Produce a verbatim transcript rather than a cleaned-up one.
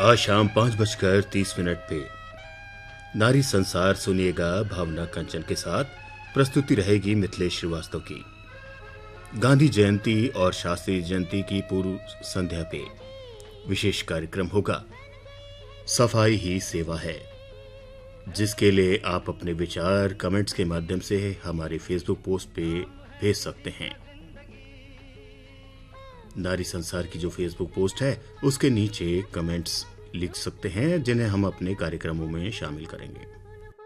आज शाम पांच बजकर तीस मिनट पे नारी संसार सुनिएगा भावना कंचन के साथ। प्रस्तुति रहेगी मिथिलेश श्रीवास्तव की। गांधी जयंती और शास्त्री जयंती की पूर्व संध्या पे विशेष कार्यक्रम होगा। सफाई ही सेवा है, जिसके लिए आप अपने विचार कमेंट्स के माध्यम से हमारे फेसबुक पोस्ट पे भेज सकते हैं। नारी संसार की जो फेसबुक पोस्ट है उसके नीचे कमेंट्स लिख सकते हैं, जिन्हें हम अपने कार्यक्रमों में शामिल करेंगे।